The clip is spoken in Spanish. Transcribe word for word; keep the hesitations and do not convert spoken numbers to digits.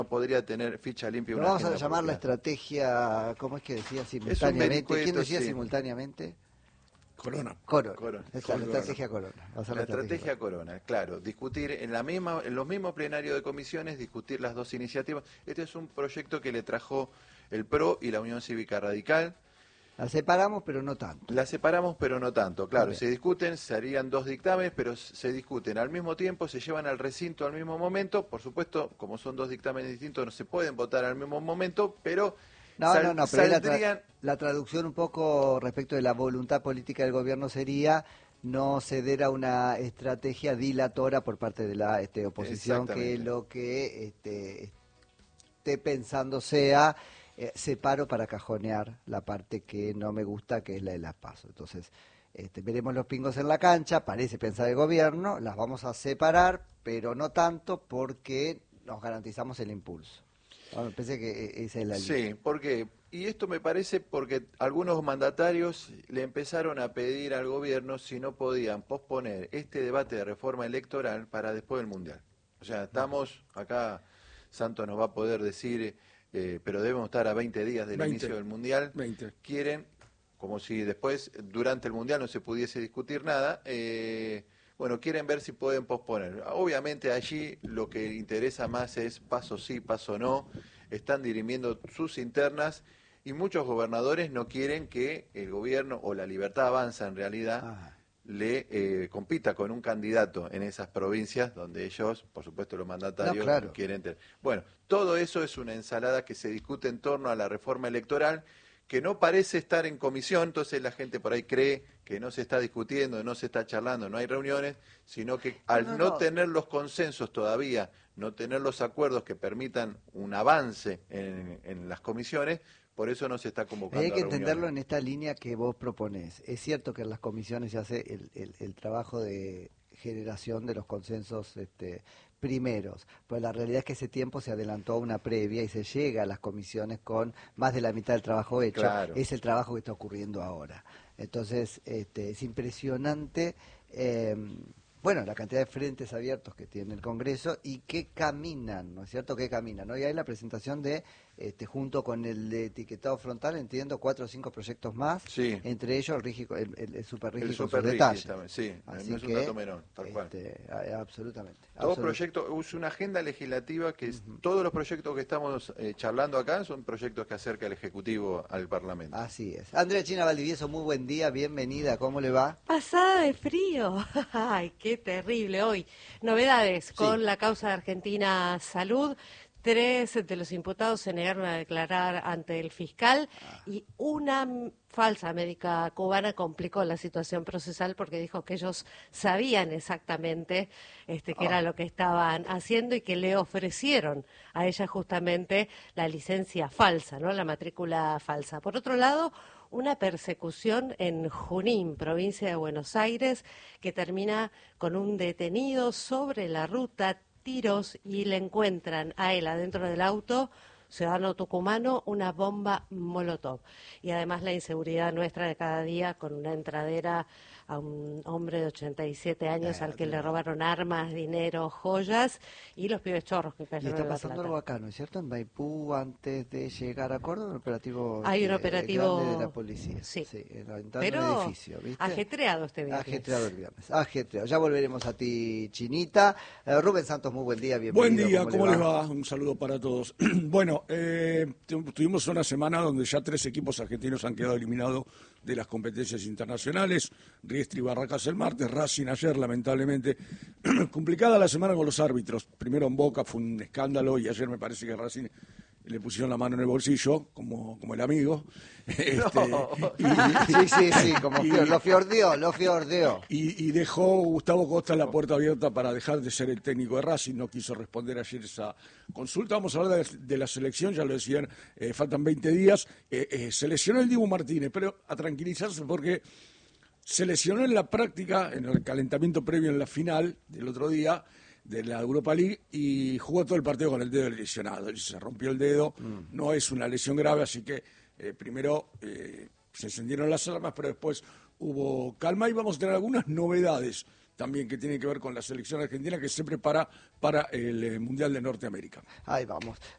podría tener ficha limpia. Lo una vamos a agenda llamar la propia. estrategia, ¿cómo es que decía simultáneamente? ¿Quién decía sí. simultáneamente? Corona. Corona. Corona. Es la estrategia Corona. Vamos a La, la estrategia, estrategia Corona. Corona, claro. Discutir en la misma, en los mismos plenarios de comisiones, discutir las dos iniciativas. Este es un proyecto que le trajo el P R O y la Unión Cívica Radical. La separamos, pero no tanto. La separamos, pero no tanto. Claro, se discuten, se harían dos dictámenes, pero se discuten al mismo tiempo, se llevan al recinto al mismo momento. Por supuesto, como son dos dictámenes distintos, no se pueden votar al mismo momento, pero no, sal, no, no, pero saldrían... la, tra la traducción un poco respecto de la voluntad política del gobierno sería no ceder a una estrategia dilatora por parte de la este, oposición, que lo que este, esté pensando sea... Eh, separo para cajonear la parte que no me gusta, que es la de las PASO. Entonces, este, veremos los pingos en la cancha, parece pensar el gobierno, las vamos a separar, pero no tanto porque nos garantizamos el impulso. Ah, me parece que esa es la línea. Sí, porque, y esto me parece porque algunos mandatarios le empezaron a pedir al gobierno si no podían posponer este debate de reforma electoral para después del Mundial. O sea, estamos, acá Santos nos va a poder decir... Eh, pero debemos estar a veinte días del veinte, inicio del Mundial. veinte. Quieren, como si después, durante el Mundial no se pudiese discutir nada, eh, bueno, quieren ver si pueden posponer. Obviamente allí lo que interesa más es paso sí, paso no, están dirimiendo sus internas y muchos gobernadores no quieren que el gobierno, o la Libertad Avanza en realidad, ah. le eh, compita con un candidato en esas provincias donde ellos, por supuesto los mandatarios, no, claro. quieren tener. Bueno, todo eso es una ensalada que se discute en torno a la reforma electoral, que no parece estar en comisión, entonces la gente por ahí cree que no se está discutiendo, no se está charlando, no hay reuniones, sino que al no, no, no tener los consensos todavía, no tener los acuerdos que permitan un avance en, en las comisiones, por eso no se está convocando. Hay que entenderlo en esta línea que vos proponés. Es cierto que en las comisiones se hace el, el, el trabajo de generación de los consensos este, primeros, pero la realidad es que ese tiempo se adelantó a una previa y se llega a las comisiones con más de la mitad del trabajo hecho. Claro. Es el trabajo que está ocurriendo ahora. Entonces, este, es impresionante... Eh, Bueno, la cantidad de frentes abiertos que tiene el Congreso y que caminan, ¿no es cierto? Que caminan. Hoy hay la presentación de, este, junto con el de etiquetado frontal, entiendo, cuatro o cinco proyectos más, sí. Entre ellos el, rígido, el, el, el super rígido con sus detalles. Sí, así no es que, un dato menor, tal este, cual. Absolutamente. Todo absolutamente. proyecto, es una agenda legislativa que es, uh-huh. todos los proyectos que estamos eh, charlando acá son proyectos que acerca el Ejecutivo al Parlamento. Así es. Andrea China Valdivieso, muy buen día, bienvenida, ¿cómo le va? Pasada de frío, ay, qué terrible hoy. Novedades sí. con la causa de Argentina Salud. Tres de los imputados se negaron a declarar ante el fiscal ah. y una falsa médica cubana complicó la situación procesal porque dijo que ellos sabían exactamente este, qué oh. era lo que estaban haciendo y que le ofrecieron a ella justamente la licencia falsa, ¿no? La matrícula falsa. Por otro lado, una persecución en Junín, provincia de Buenos Aires, que termina con un detenido sobre la ruta, tiros, y le encuentran a él adentro del auto, ciudadano tucumano, una bomba molotov. Y además la inseguridad nuestra de cada día con una entradera a un hombre de ochenta y siete años eh, al que le robaron armas, dinero, joyas y los pibes chorros que cayeron. Y está pasando algo acá, ¿no es cierto? En Maipú, antes de llegar a Córdoba, un operativo, Hay un operativo grande de la policía. Sí, sí en pero edificio, ¿viste? Ajetreado este viernes. Ajetreado el viernes, ajetreado. Ya volveremos a ti, Chinita. Uh, Rubén Santos, muy buen día, bienvenido. Buen día, ¿cómo, ¿cómo les va? les va? Un saludo para todos. Bueno, eh, tuvimos una semana donde ya tres equipos argentinos han quedado eliminados de las competencias internacionales. Riestra y Barracas el martes, Racing ayer, lamentablemente. Complicada la semana con los árbitros. Primero en Boca fue un escándalo y ayer me parece que Racing le pusieron la mano en el bolsillo, como, como el amigo. Este, no. y, sí, sí, sí, como y, fior, lo fiordeó, lo fiordeó. Y, y dejó Gustavo Costa la puerta abierta para dejar de ser el técnico de Racing. No quiso responder ayer esa consulta. Vamos a hablar de, de la selección, ya lo decían, eh, faltan veinte días. Eh, eh, se lesionó el Dibu Martínez, pero a tranquilizarse porque se lesionó en la práctica, en el calentamiento previo en la final del otro día, de la Europa League, y jugó todo el partido con el dedo lesionado. Se rompió el dedo, mm. no es una lesión grave, así que eh, primero eh, se encendieron las alarmas, pero después hubo calma y vamos a tener algunas novedades también que tienen que ver con la selección argentina que se prepara para el eh, Mundial de Norteamérica. Ahí vamos.